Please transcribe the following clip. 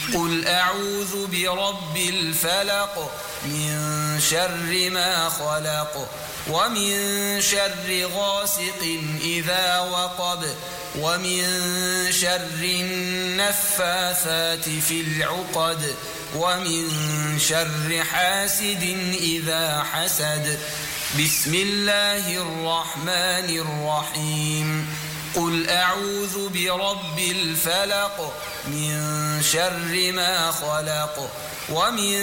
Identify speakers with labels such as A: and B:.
A: قل أعوذ برب الفلق من شر ما خلق ومن شر غاسق إذا وقب ومن شر النفاثات في العقد ومن شر حاسد إذا حسد. بسم الله الرحمن الرحيم. قل أعوذ برب الفلق من شر ما خلق ومن